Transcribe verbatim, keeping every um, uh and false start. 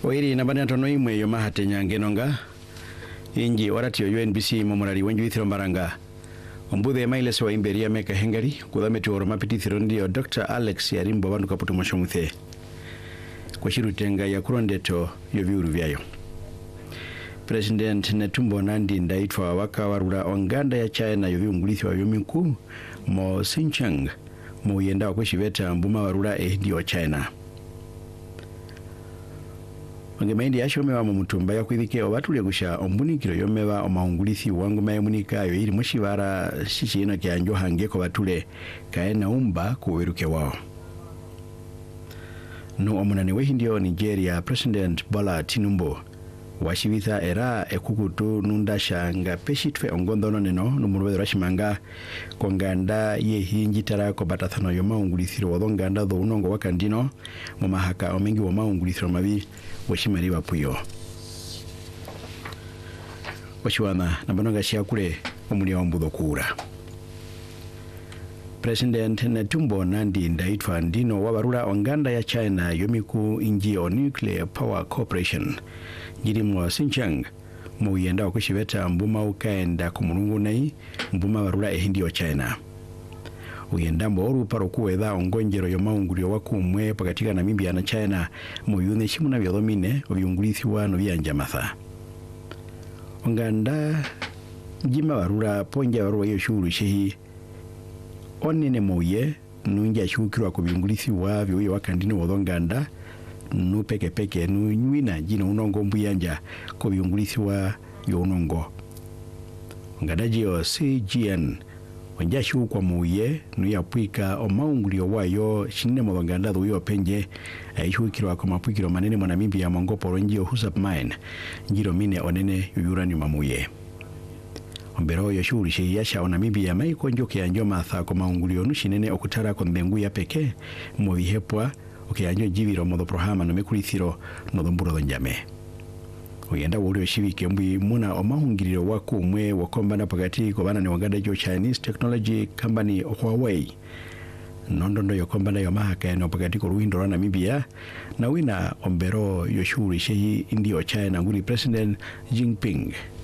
Oiri nambani atono imwe yo mahate nyangenonga inji warati yo N B C momorari wenju ithiro maranga ombudhe maile sewa imberia meka hengari kudhameti oro mapitithiro ndio Doctor Alex Yarimbo bandu kaputu mashomuthe kwa shiru tenga ya kurondeto yo viuru vyayo. President Netumbo Nandi ndaitwa waka warura onganda ya China yo viungulithi wa yomiku mo Xinjiang mo yenda wakweshiveta mbuma warura ehidi wa China. Ongemaindi yashomewa mu mutumba yakwithike obatule gusha ombunikiro yomewa omaungulithi wangu mayemunika yo iri mushibara shishino kyanjo hange ko batule kaena umba kuweruke wao. No omunani wehindio Nigeria President Bola Tinubu washibitha era ekukutu nundasha nga peshitwe ongondono neno numurwe rashimanga konganda ye hinjitara ko batathano yo maungulithiro wodonganda do unongo wakandino mu mahaka omengi wo maungulithiro mabi washimari bapuyo washiwana nabanonga shiakule omuli ombudo kura. President Netumbo Nandi ndaitwa ndino wabarura onganda ya China yomiku inji o Nuclear Power Corporation jiri mwa Xinjiang mu yenda okushibeta mbuma ukaenda kumulungu nai mbuma barura ehindi o China uyenda mboru paro kuwedha ongonjero yo maungulio wakumwe pakatika Namibia na China mu yune shimuna byolomine obyungulithi wano byanjamatha onganda jima barura ponja barua yo shuru shehi onene moye nunja shukirwa kubyungulithi wa byo wakandino wodonganda nu peke peke nu nyina jino unongo mbuyanja kubyungulithi wa yo unongo ngadaji o C G N wanjashu kwa muye nu yapwika o maungulio wayo shinne modonganda do yo penje ayishukirwa kwa mapwikiro manene mo Namibia mongo poronjio husap mine njiro mine onene yurani mamuye ombero yo shuri she yasha o Namibia mai konjo kyanjo matha ko maungulio nu shinene okutara ko ndengu ya peke mu bihepwa okyanjo jibiro modo programa no mekulithiro no domburo donjame oyenda wuri shibike mbi muna omahungiriro wakumwe wakombana pakati ko bana ne wagada jo Chinese Technology Company Huawei nondondo yo kombana yo mahaka no pakati ko ruindo na Namibia na wina ombero yo shuri she indio China nguri President Jinping